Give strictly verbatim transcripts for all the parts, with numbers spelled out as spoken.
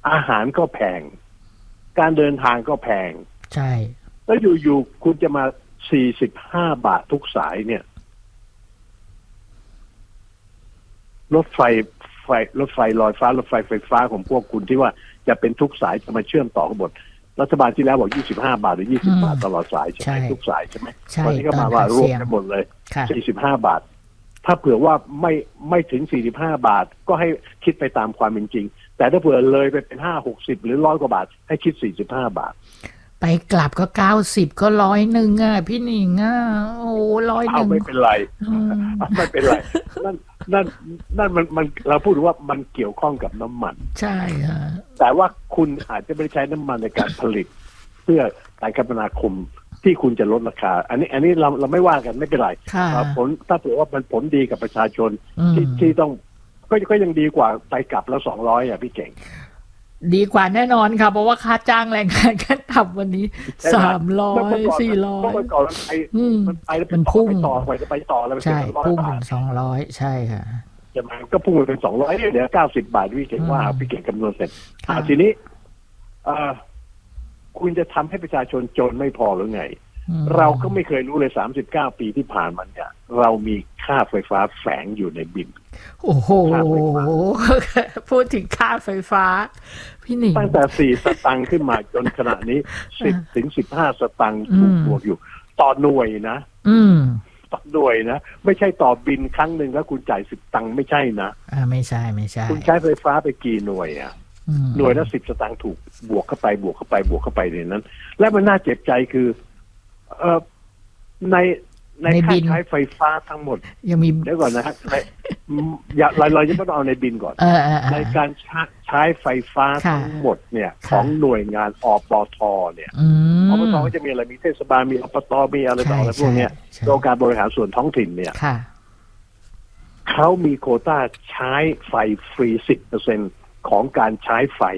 อาหารก็แพงการเดินทางก็แพงใช่แล้วอยู่ๆคุณจะมาสี่สิบห้าบาททุกสายเนี่ยรถไฟไฟรถไฟลอยฟ้ารถไฟไฟฟ้าของพวกคุณที่ว่าจะเป็นทุกสายจะมาเชื่อมต่อกันหมดรัฐบาลที่แล้วบอกยี่สิบห้าบาทหรือยี่สิบบาทตลอดสายใช่ไหมทุกสายใช่ไหมตอนนี้ก็มาว่ารวมกันหมดเลยสี่สิบห้าบาทถ้าเผื่อว่าไม่ไม่ถึงสี่สิบห้าบาทก็ให้คิดไปตามความเป็นจริงแต่ถ้าเผื่อเลยไปเป็นห้าหกสิบหรือร้อยกว่าบาทให้คิดสี่สิบห้าบาทไปกลับก็เก้าสิบก็ร้อยหนึ่งอ่ะพี่หนิงอ่ะโอ้ร้อยหนึ่งไม่เป็นไรไม่เป็นไรนั่นนั่นนั่นมันมันเราพูดว่ามันเกี่ยวข้องกับน้ำมันใช่ค่ะแต่ว่าคุณอาจจะไม่ใช้น้ำมันในการผลิตเพื่อการคมนาคมที่คุณจะลดราคาอันนี้อันนี้เราเราไม่ว่ากันไม่เป็นไรผลถ้าเผื่อว่ามันผลดีกับประชาชนที่ที่ต้องก็ก็ยังดีกว่าไปกลับแล้วสองร้อยอ่ะพี่เก่งดีกว่าแน่นอนค่ะเพราะว่าค่าจ้างแรงงานขั้นต่ำวันนี้สามร้อยสี่ร้อยมันก่อนมันไปมันไปแล้วมันพุ่งต่อไปจะไปต่อแล้วใช่พุ่งถึงสองร้อยใช่ค่ะจะมาก็พุ่งไปเป็นสองร้อยเดี๋ยวเก้าสิบบาทพี่เก่งว่าพี่เก่งคำนวณเสร็จทีนี้คุณจะทำให้ประชาชนจนไม่พอหรือไงเราก็ไม่เคยรู้เลยสามสิบเก้าปีที่ผ่านมาเนี่ยเรามีค่าไฟฟ้าแฝงอยู่ในบิลโอ้โหพูดถึงค่าไฟฟ้าพี่หนิงตั้งแต่สี่สตางค์ขึ้นมาจนขณะนี้สิบถึงสิบห้าสตางค์ถูกบวกอยู่ต่อหน่วยนะต่อหน่วยนะไม่ใช่ต่อบินครั้งหนึ่งแล้วคุณจ่ายสิบตังค์ไม่ใช่นะอ่าไม่ใช่ไม่ใช่คุณใช้ไฟฟ้าไปกี่หน่วยอ่ะหน่วยละสิบสตางค์ถูกบวกเข้าไปบวกเข้าไปบวกเข้าไปในนั้นและมันน่าเจ็บใจคือเอ่อในในค่าใช้ไฟฟ้าทั้งหมดยังมีเดี๋ยวก่อนนะฮะอย่าเราเราจะไม่ต้องเอาในบินก่อนในการใช้ไฟฟ้าทั้งหมดเนี่ยของหน่วยงานอปทเนี่ยอปทก็จะมีอะไรมีเทศบาลมีอปตมีอะไรต่ออะไรพวกเนี้ยโครงการบริหารส่วนท้องถิ่นเนี่ยเขามีโควต้าใช้ไฟฟรีสิบเปอร์เซ็นต์ของการใช้ไฟ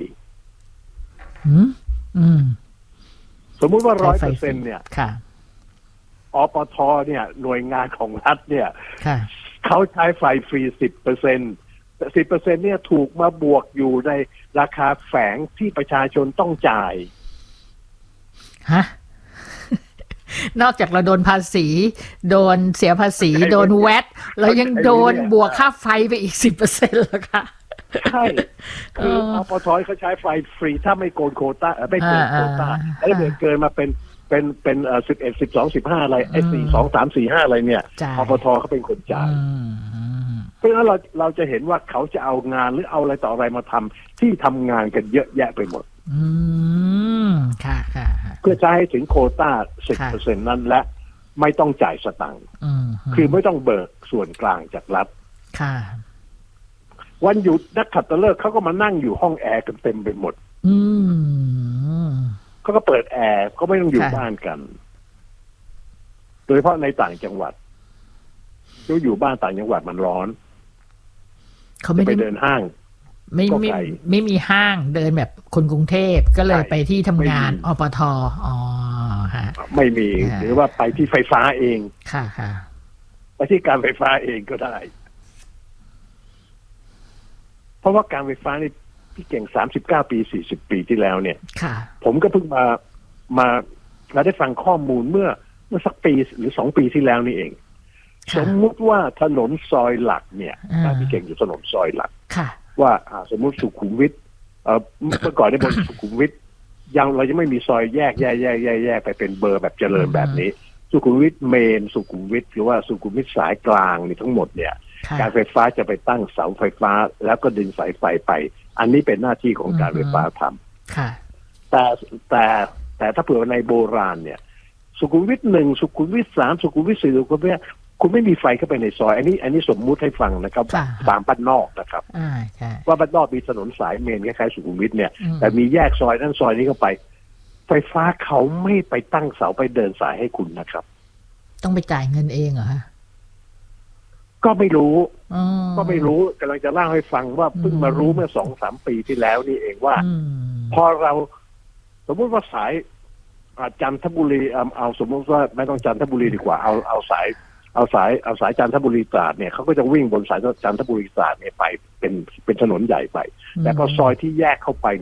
สมมุติว่าร้อยเปอร์เซ็นต์เนี่ยอปทเนี่ยหน่วยงานของรัฐเนี่ยเขาใช้ไฟฟรีสิบเปอร์เซ็นต์สิบเปอร์เซ็นต์เนี่ยถูกมาบวกอยู่ในราคาแฝงที่ประชาชนต้องจ่ายฮะนอกจากเราโดนภาษีโดนเสียภาษีโดนแวตเรายังโดนบวกค่าไฟไปอีกสิบเปอร์เซ็นต์แล้วค่ะใช่คืออปทเขาใช้ไฟฟรีถ้าไม่โกนโควต้าไม่เกินโควต้าแล้วเกิดเกินมาเป็นเป็นเป็นเอ่อสิบเอ็ดสิบสองสิบห้าอะไรไอ้สี่สองสามสี่ห้าอะไรเนี่ยอปทเขาเป็นคนจ่ายเพราะฉะนั้นเราเราจะเห็นว่าเขาจะเอางานหรือเอาอะไรต่ออะไรมาทำที่ทำงานกันเยอะแยะไปหมดอืมค่ะค่ะเพื่อจะให้ถึงโควต้าสิบเปอร์เซ็นต์นั้นและไม่ต้องจ่ายสตังค์คือไม่ต้องเบิกส่วนกลางจากรัฐค่ะวันหยุดนักขัตฤกษ์เขาก็มานั่งอยู่ห้องแอร์กันเต็มไปหมดอืมเขาก็เปิดแอร์เขาไม่ต้องอยู่บ้านกันโดยเฉพาะในต่างจังหวัดก็อยู่บ้านต่างจังหวัดมันร้อนเขาไม่ไปเดินห้างไม่ไม่ไม่มีห้างเดินแบบคนกรุงเทพก็เลยไปที่ทำงานอปทอ๋อฮะไม่มีหรือว่าไปที่ไฟฟ้าเองค่ะค่ะไปที่การไฟฟ้าเองก็ได้เพราะว่าการไฟฟ้านี่พี่เก่งสามสิบเก้าปีสี่สิบปีที่แล้วเนี่ยผมก็เพิ่งมามาเราได้ฟังข้อมูลเมื่อเมื่อสักปีหรือสองปีที่แล้วนี่เองสมมุติว่าถนนซอยหลักเนี่ยพี่เก่งอยู่ถนนซอยหลักว่าสมมุติสุขุมวิทเอ่อเมื่อก่อนในบนสุขุมวิทยังเรายังไม่มีซอยแยกแยกแยกแยกแยกไปเป็นเบอร์แบบเจริญแบบนี้สุขุมวิทเมนสุขุมวิทหรือว่าสุขุมวิทสายกลางนี่ทั้งหมดเนี่ยการไฟฟ้าจะไปตั้งเสาไฟฟ้าแล้วก็ดึงสายไฟไปอันนี้เป็นหน้าที่ของการไฟฟ้าทำแต่แต่แต่ถ้าเผื่อในโบราณเนี่ยสุขุมวิทหนึ่งสุขุมวิทสามสุขุมวิทสี่สุขุมวิทคุณไม่มีไฟเข้าไปในซอยอันนี้อันนี้สมมุติให้ฟังนะครับตามบ้านนอกนะครับว่าบ้านนอกมีถนนสายเมนคล้ายๆสุขุมวิทเนี่ยแต่มีแยกซอยนั่นซอยนี้เข้าไปไฟฟ้าเขาไม่ไปตั้งเสาไปเดินสายให้คุณนะครับต้องไปจ่ายเงินเองเหรอฮะก็ไม่รู้ก็ไม่รู้กำลังจะเล่าให้ฟังว่าเพิ่งมารู้เมื่อสองสามปีที่แล้วนี่เองว่าพอเราสมมติว่าสายจันทบุรีเอาสมมติว่าไม่ต้องจันทบุรีดีกว่าเอาเอาสายเอาสายเอาสายจันทบุรีตราดเนี่ยเขาก็จะวิ่งบนสายจันทบุรีตราดเนี่ยไปเป็นเป็นถนนใหญ่ไปแต่พอซอยที่แยกเข้าไป